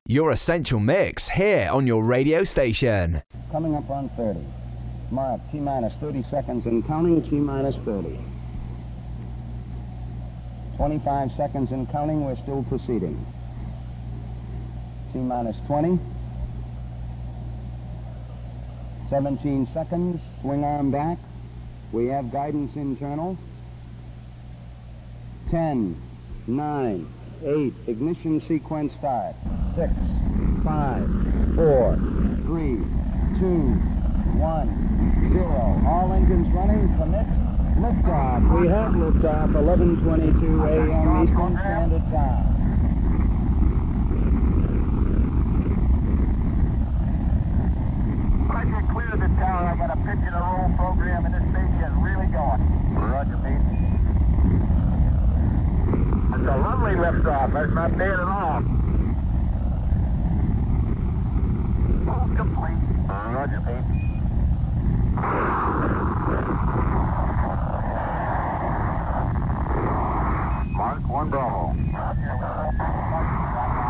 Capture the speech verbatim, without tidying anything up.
Your Essential Mix here on your radio station. Coming up on thirty. Mark, T minus thirty seconds and counting, T minus thirty. twenty-five seconds and counting, we're still proceeding. T minus twenty. seventeen seconds, swing arm back. We have guidance internal. ten, nine, eight, ignition sequence start. six, five, four, three, two, one, zero. All engines running, commit, liftoff. We have liftoff, eleven twenty-two a m Eastern Standard Time. Roger, clear the tower. I got a pitch and a roll program and this thing is really going. Roger, Pete. It's a lovely liftoff. That's not bad at all. Oh, complete. Roger, Pete. Mark, one Bravo. Roger.